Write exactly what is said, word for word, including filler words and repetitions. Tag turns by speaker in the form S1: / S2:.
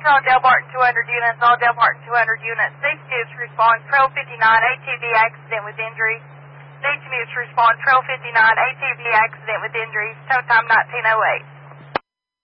S1: all Del Barton two hundred units, all Del Barton two hundred units. Need to respond, Trail fifty-nine, A T V accident with injuries. Need to respond, Trail fifty-nine, A T V accident with injuries. Tow time nineteen oh eight.